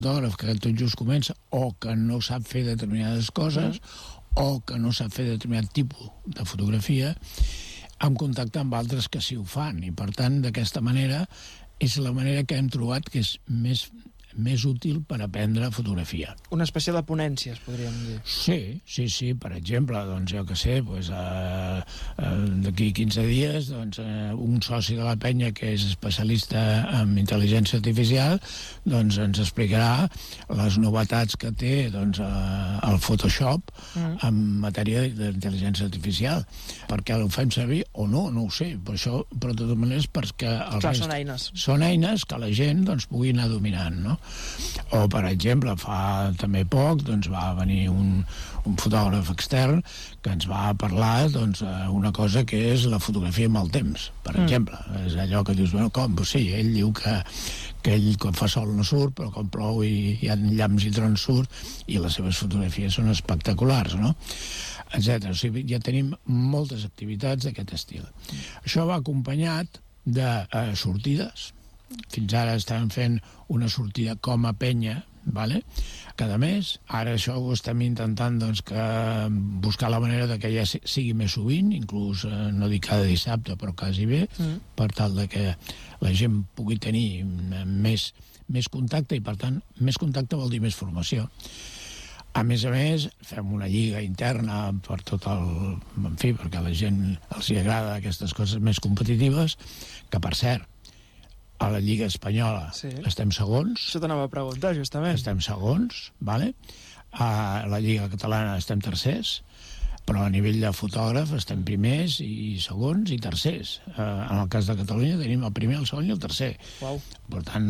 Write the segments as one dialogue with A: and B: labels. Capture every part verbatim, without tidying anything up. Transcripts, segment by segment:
A: fotògraf que tot just comença o que no sap fer determinades coses mm. o que no sap fer determinat tipus de fotografia, en contacte amb altres que sí ho fan. I, per tant, d'aquesta manera, és la manera que hem trobat que és més, més útil per aprendre fotografia.
B: Una espècie de ponències, podríem dir.
A: Sí, sí, sí. Per exemple, doncs jo que sé, doncs, eh, eh, d'aquí quinze dies, doncs, eh, un soci de la penya que és especialista en intel·ligència artificial, doncs ens explicarà les novetats que té, doncs, eh, el Photoshop mm. en matèria d'intel·ligència artificial. Per què ho fem servir o no, no ho sé. Per això, però de totes maneres, perquè el
B: Clar,
A: rest...
B: són eines.
A: Són eines que la gent doncs, pugui anar dominant, no? O, per exemple, fa també poc doncs, va venir un, un fotògraf extern que ens va parlar doncs, una cosa que és la fotografia amb el temps, per mm. exemple. És allò que dius, bueno, com? Pues sí, ell diu que, que ell quan fa sol no surt, però quan plou i hi ha llamps i trons surt, i les seves fotografies són espectaculars, no? Etcètera. O sigui, ja tenim moltes activitats d'aquest estil. Mm. Això va acompanyat de eh, sortides. Fins ara estem fent una sortida com a penya, vale? Cada mes. Ara això ho estem intentant doncs, que buscar la manera de que ja sigui més sovint, inclús eh, no dic cada dissabte, però quasi bé, mm. per tal de que la gent pugui tenir més, més contacte, i per tant, més contacte vol dir més formació. A més a més, fem una lliga interna per tot el... En fi, perquè a la gent els hi agrada aquestes coses més competitives, que, per cert, a la Lliga Espanyola sí. estem segons.
B: Això t'anava a preguntar, justament.
A: Estem segons, vale? A la Lliga Catalana estem tercers, però a nivell de fotògraf estem primers i segons i tercers. En el cas de Catalunya tenim el primer, el segon i el tercer.
B: Uau.
A: Per tant,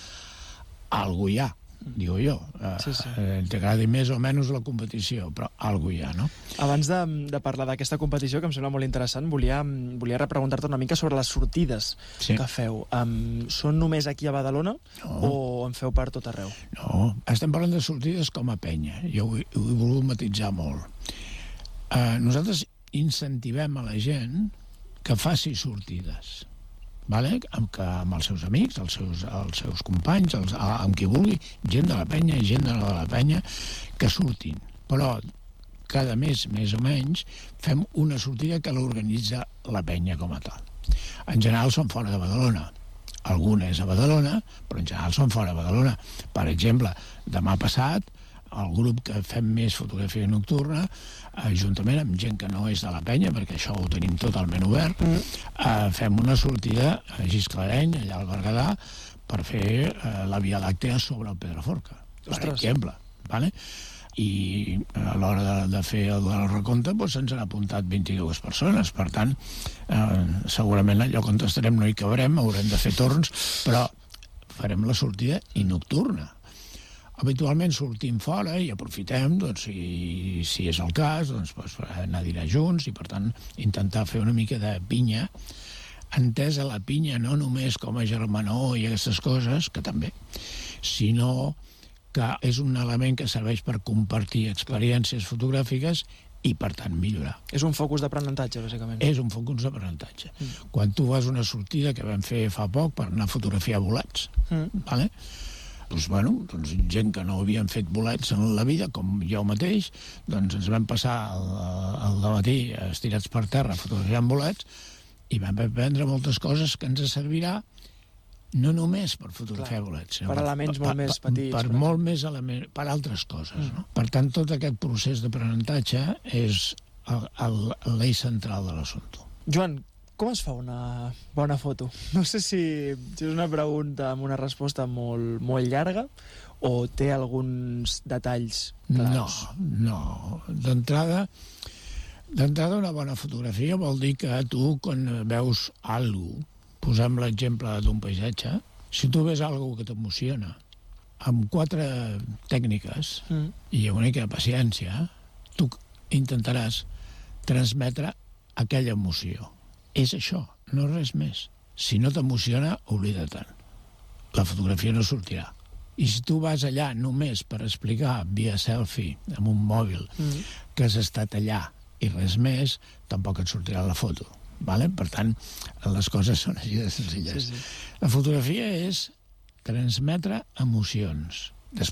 A: algú hi ha, digo jo. Sí, sí. Eh, t'agradi més o menys la competició, però algú hi ha, no?
B: Abans de, de parlar d'aquesta competició, que em sembla molt interessant, volia, volia repreguntar-te una mica sobre les sortides sí. que feu. Um, són només aquí a Badalona no. o en feu per tot arreu?
A: No, estem parlant de sortides com a penya. Jo ho, ho he volgut matitzar molt. Uh, nosaltres incentivem a la gent que faci sortides. Vale? Amb, que, amb els seus amics, els seus, els seus companys, els, amb qui vulgui, gent de la penya i gent de la penya, que surtin. Però cada mes, més o menys, fem una sortida que l'organitza la penya com a tal. En general són fora de Badalona. Alguna és a Badalona, però en general són fora de Badalona. Per exemple, demà passat, el grup que fem més fotografia nocturna, eh, juntament amb gent que no és de la penya, perquè això ho tenim totalment obert, mm. eh, fem una sortida a Gisclareny, allà al Berguedà, per fer eh, la Via Làctea sobre el Pedraforca, per
B: Ostres.
A: exemple. Vale? I a l'hora de, de fer el, el recompte doncs se'ns han apuntat vint-i-dues persones. Per tant, eh, segurament allò on estarem no hi cabrem, haurem de fer torns, però farem la sortida i nocturna. Habitualment sortim fora i aprofitem, doncs, si, si és el cas, doncs, doncs, anar a dinar junts i, per tant, intentar fer una mica de pinya, entesa la pinya no només com a germanor i aquestes coses, que també, sinó que és un element que serveix per compartir experiències fotogràfiques i, per tant, millorar.
B: És un focus d'aprenentatge, bàsicament.
A: És un focus d'aprenentatge. Mm. Quan tu vas a una sortida que vam fer fa poc per anar a fotografiar bolets, mm. vale? Doncs, bueno, doncs, gent que no havien fet bolets en la vida, com jo mateix, doncs ens vam passar el, el dematí estirats per terra fotografiant bolets i vam aprendre moltes coses que ens servirà no només per fotografiar Clar, bolets, sinó
B: per elements
A: per,
B: molt
A: per,
B: més petits.
A: Per, per molt més elements, per altres coses. Mm. No? Per tant, tot aquest procés d'aprenentatge és l'eix central de l'assumpte.
B: Joan, com es fa una bona foto? No sé si, si és una pregunta amb una resposta molt, molt llarga o té alguns detalls clars.
A: No, no. D'entrada, d'entrada una bona fotografia vol dir que tu, quan veus alguna cosa, posem l'exemple d'un paisatge, si tu ves alguna cosa que t'emociona, amb quatre tècniques mm. i una mica de paciència, tu intentaràs transmetre aquella emoció. És això, no res més. Si no t'emociona, oblida-te'n. La fotografia no sortirà. I si tu vas allà només per explicar via selfie amb un mòbil mm. que has estat allà i res més, tampoc et sortirà la foto. Vale? Per tant, les coses són així de senzilles. Sí, sí. La fotografia és transmetre emocions.